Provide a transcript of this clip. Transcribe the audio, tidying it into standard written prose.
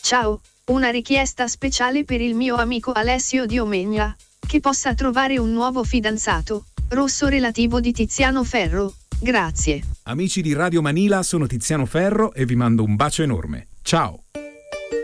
Ciao, una richiesta speciale per il mio amico Alessio Diomegna, che possa trovare un nuovo fidanzato, rosso relativo di Tiziano Ferro, grazie. Amici di Radio Manila, sono Tiziano Ferro e vi mando un bacio enorme. Ciao!